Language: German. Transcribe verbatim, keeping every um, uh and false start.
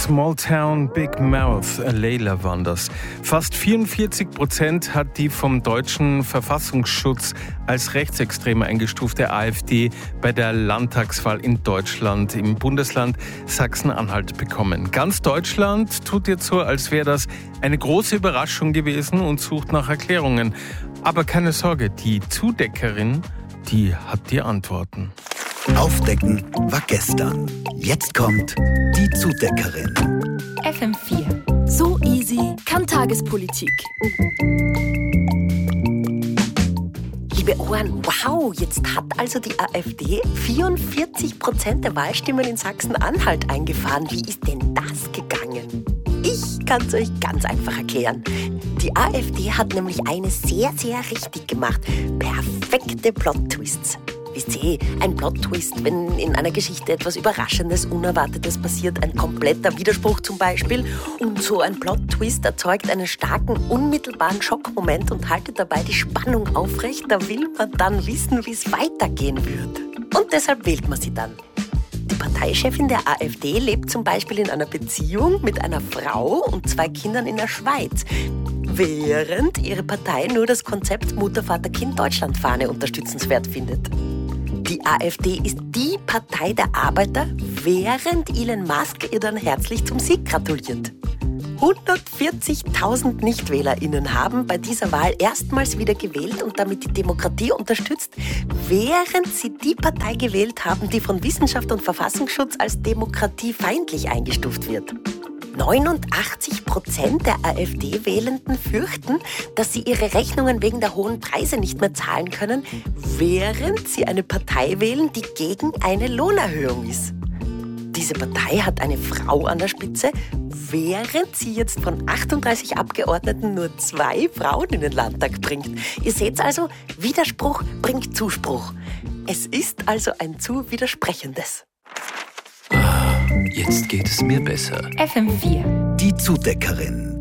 Small Town, Big Mouth, Layla waren das. Fast vierundvierzig Prozent hat die vom deutschen Verfassungsschutz als rechtsextrem eingestufte AfD bei der Landtagswahl in Deutschland im Bundesland Sachsen-Anhalt bekommen. Ganz Deutschland tut jetzt so, als wäre das eine große Überraschung gewesen und sucht nach Erklärungen. Aber keine Sorge, die Zudeckerin, die hat die Antworten. Aufdecken war gestern. Jetzt kommt die Zudeckerin. F M vier. So easy kann Tagespolitik. Liebe Ohren, wow, jetzt hat also die AfD vierundvierzig Prozent der Wahlstimmen in Sachsen-Anhalt eingefahren. Wie ist denn das gegangen? Ich kann es euch ganz einfach erklären. Die AfD hat nämlich eines sehr, sehr richtig gemacht. Perfekte Plot-Twists. Wisst ihr, ein Plot-Twist, wenn in einer Geschichte etwas Überraschendes, Unerwartetes passiert, ein kompletter Widerspruch zum Beispiel. Und so ein Plot-Twist erzeugt einen starken, unmittelbaren Schockmoment und haltet dabei die Spannung aufrecht. Da will man dann wissen, wie es weitergehen wird. Und deshalb wählt man sie dann. Die Parteichefin der AfD lebt zum Beispiel in einer Beziehung mit einer Frau und zwei Kindern in der Schweiz, während ihre Partei nur das Konzept Mutter-Vater-Kind-Deutschland-Fahne unterstützenswert findet. Die AfD ist die Partei der Arbeiter, während Elon Musk ihr dann herzlich zum Sieg gratuliert. hundertvierzigtausend NichtwählerInnen haben bei dieser Wahl erstmals wieder gewählt und damit die Demokratie unterstützt, während sie die Partei gewählt haben, die von Wissenschaft und Verfassungsschutz als demokratiefeindlich eingestuft wird. neunundachtzig Prozent der AfD-Wählenden fürchten, dass sie ihre Rechnungen wegen der hohen Preise nicht mehr zahlen können, während sie eine Partei wählen, die gegen eine Lohnerhöhung ist. Diese Partei hat eine Frau an der Spitze, während sie jetzt von achtunddreißig Abgeordneten nur zwei Frauen in den Landtag bringt. Ihr seht also, Widerspruch bringt Zuspruch. Es ist also ein zu widersprechendes. Jetzt geht es mir besser. F M vier. Die Zudeckerin.